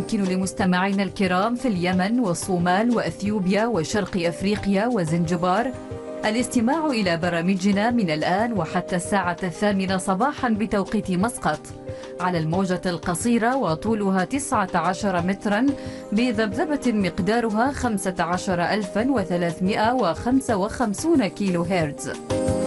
يمكن لمستمعينا الكرام في اليمن والصومال وأثيوبيا وشرق أفريقيا وزنجبار الاستماع إلى برامجنا من الآن وحتى الساعة 8 صباحا بتوقيت مسقط على الموجة القصيرة وطولها 19 مترا بذبذبة مقدارها 15355 كيلو هرتز.